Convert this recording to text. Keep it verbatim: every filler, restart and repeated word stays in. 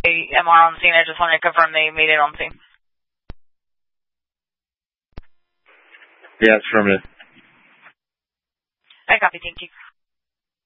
M R on scene. I just wanted to confirm they made it on scene. Yeah, it's affirmative. I copy. Thank you.